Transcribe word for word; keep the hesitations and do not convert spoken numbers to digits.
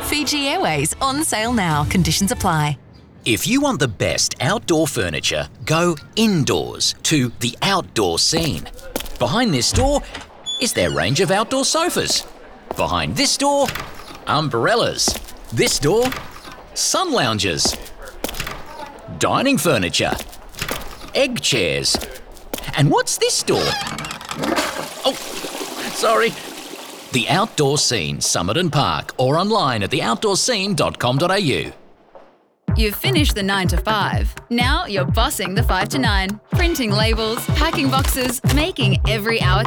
Fiji Airways, on sale now. Conditions apply. If you want the best outdoor furniture, go indoors to The Outdoor Scene. Behind this door is their range of outdoor sofas. Behind this door, umbrellas. This door, sun loungers. Dining furniture. Egg chairs. And what's this door? Oh, sorry. The Outdoor Scene, Somerton Park, or online at the outdoor scene dot com dot a u. You've finished the nine to five. Now you're bossing the five to nine. Printing labels, packing boxes, making every hour